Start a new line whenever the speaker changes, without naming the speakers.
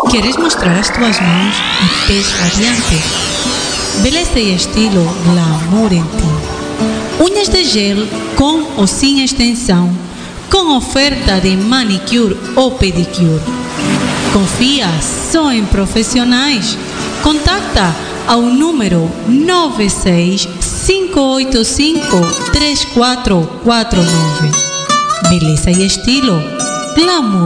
Queres mostrar as tuas mãos e pés radiantes? Beleza e estilo glamour em ti. Unhas de gel com ou sem extensão, com oferta de manicure ou pedicure. Confia só em profissionais. Contacta ao número 965853449. Beleza e estilo glamour.